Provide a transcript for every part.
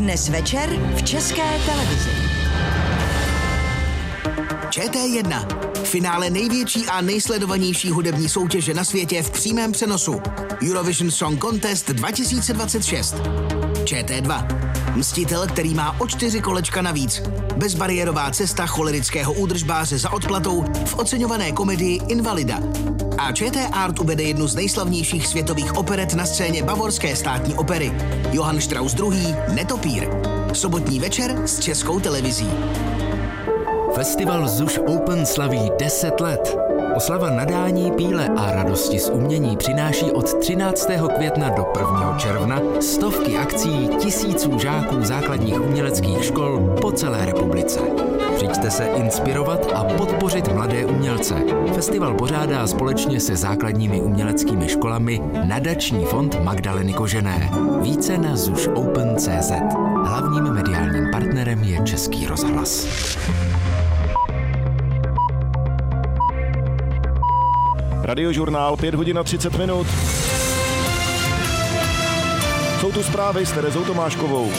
Dnes večer v České televizi. ČT1. Finále největší a nejsledovanější hudební soutěže na světě v přímém přenosu. Eurovision Song Contest 2026. ČT2. Mstitel, který má o 4 kolečka navíc. Bezbariérová cesta cholerického údržbáře za odplatou v oceňované komedii Invalida. A ČT Art uvede jednu z nejslavnějších světových operet na scéně Bavorské státní opery. Johann Strauss II. Netopír. Sobotní večer s Českou televizí. Festival ZUŠ Open slaví 10 let. Oslava nadání, píle a radosti z umění přináší od 13. května do 1. června stovky akcí tisíců žáků základních uměleckých škol po celé republice. Přijďte se inspirovat a podpořit mladé umělce. Festival pořádá společně se základními uměleckými školami Nadační fond Magdaleny Kožené. Více na zušopen.cz. Hlavním mediálním partnerem je Český rozhlas. Radiožurnál 5 hodin a 30 minut. Jsou tu zprávy s Terezou Tomáškovou.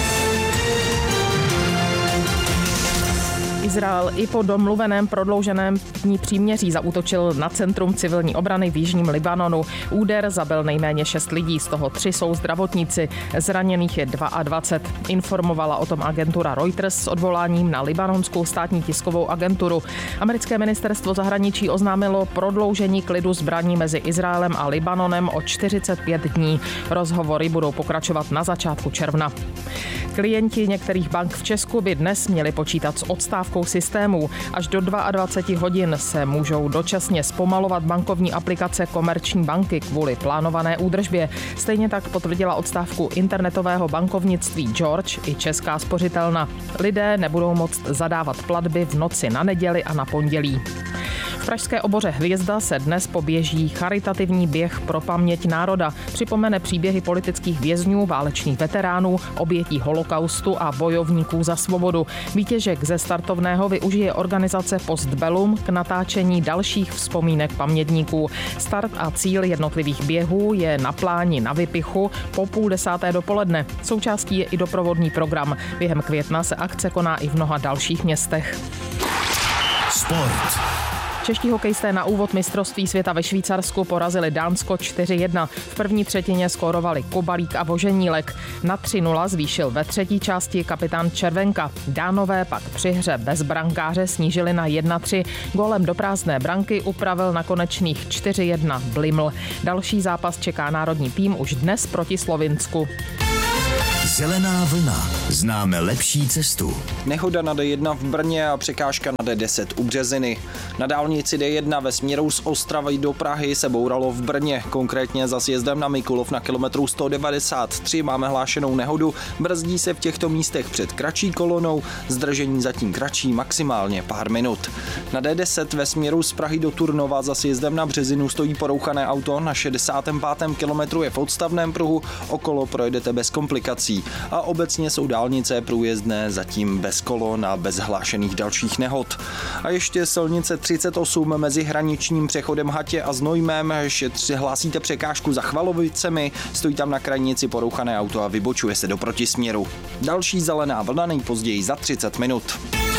Izrael i po domluveném prodlouženém dní příměří zaútočil na centrum civilní obrany v jižním Libanonu. Úder zabil nejméně 6 lidí, z toho 3 jsou zdravotníci. Zraněných je 22. Informovala o tom agentura Reuters s odvoláním na libanonskou státní tiskovou agenturu. Americké ministerstvo zahraničí oznámilo prodloužení klidu zbraní mezi Izraelem a Libanonem o 45 dní. Rozhovory budou pokračovat na začátku června. Klienti některých bank v Česku by dnes měli počítat s odstávkou systémů. Až do 22 hodin se můžou dočasně zpomalovat bankovní aplikace Komerční banky kvůli plánované údržbě. Stejně tak potvrdila odstávku internetového bankovnictví George i Česká spořitelna. Lidé nebudou moct zadávat platby v noci na neděli a na pondělí. V pražské oboře Hvězda se dnes poběží charitativní běh pro paměť národa. Připomene příběhy politických vězňů, válečných veteránů, obětí holokaustu a bojovníků za svobodu. Výtěžek ze startovného využije organizace Postbellum k natáčení dalších vzpomínek pamětníků. Start a cíl jednotlivých běhů je na pláni na Vypichu po 9:30 dopoledne. Součástí je i doprovodný program. Během května se akce koná i v mnoha dalších městech. Sport. Čeští hokejisté na úvod mistrovství světa ve Švýcarsku porazili Dánsko 4-1. V první třetině skórovali Kobalík a Voženílek. Na 3-0 zvýšil ve třetí části kapitán Červenka. Dánové pak při hře bez brankáře snížili na 1-3. Gólem do prázdné branky upravil na konečných 4-1 Bliml. Další zápas čeká národní tým už dnes proti Slovinsku. Zelená vlna. Známe lepší cestu. Nehoda na D1 v Brně a překážka na D10 u Březiny. Na dálnici D1 ve směru z Ostravy do Prahy se bouralo v Brně, konkrétně za sjezdem na Mikulov na kilometru 193 máme hlášenou nehodu. Brzdí se v těchto místech před kratší kolonou, zdržení zatím kratší maximálně pár minut. Na D10 ve směru z Prahy do Turnova za sjezdem na Březinu stojí porouchané auto, na 65. kilometru je v odstavném pruhu, okolo projedete bez komplikací. A obecně jsou dálnice průjezdné zatím bez kolon a bez hlášených dalších nehod. A ještě silnice 38 mezi hraničním přechodem Hatě a Znojmem, hlásíte překážku za Chvalovicemi, stojí tam na krajnici porouchané auto a vybočuje se do protisměru. Další zelená vlna nejpozději za 30 minut.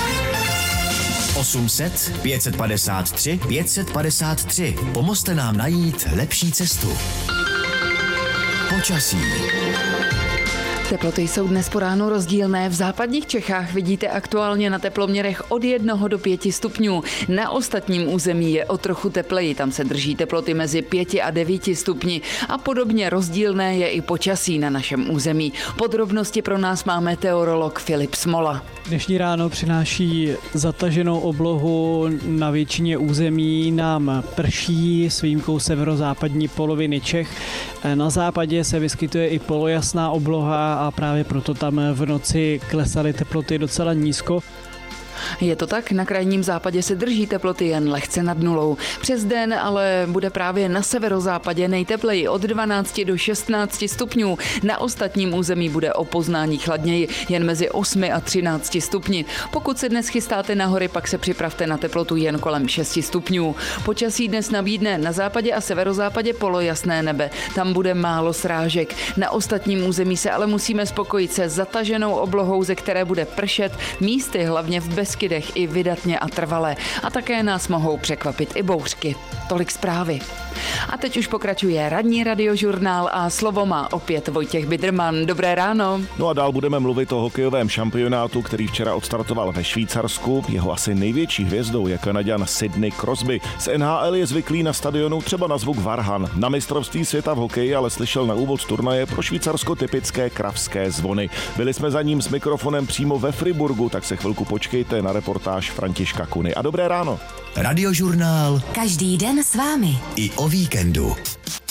800 553 553. Pomozte nám najít lepší cestu. Počasí. Teploty jsou dnes po ránu rozdílné. V západních Čechách vidíte aktuálně na teploměrech od 1 do 5 stupňů. Na ostatním území je o trochu tepleji, tam se drží teploty mezi 5 a 9 stupni. A podobně rozdílné je i počasí na našem území. Podrobnosti pro nás má meteorolog Filip Smola. Dnešní ráno přináší zataženou oblohu, na většině území nám prší s výjimkou severozápadní poloviny Čech. Na západě se vyskytuje i polojasná obloha a právě proto tam v noci klesaly teploty docela nízko. Je to tak, na krajním západě se drží teploty jen lehce nad nulou. Přes den ale bude právě na severozápadě nejtepleji od 12 do 16 stupňů. Na ostatním území bude o poznání chladněji, jen mezi 8 a 13 stupni. Pokud se dnes chystáte na hory, pak se připravte na teplotu jen kolem 6 stupňů. Počasí dnes nabídne na západě a severozápadě polojasné nebe. Tam bude málo srážek. Na ostatním území se ale musíme spokojit se zataženou oblohou, ze které bude pršet, místy hlavně v Beskydech i vydatně a trvale. A také nás mohou překvapit i bouřky. Tolik zprávy. A teď už pokračuje ranní radiožurnál a slovo má opět Vojtěch Biderman. Dobré ráno. No a dál budeme mluvit o hokejovém šampionátu, který včera odstartoval ve Švýcarsku. Jeho asi největší hvězdou je Kanaďan Sidney Crosby. Z NHL je zvyklý na stadionu třeba na zvuk varhan. Na mistrovství světa v hokeji ale slyšel na úvod turnaje pro Švýcarsko typické kravské zvony. Byli jsme za ním s mikrofonem přímo ve Friburgu, tak se chvilku počkejte na reportáž Františka Kuny. A dobré ráno. Radiožurnál Každý den s vámi. i o víkendu.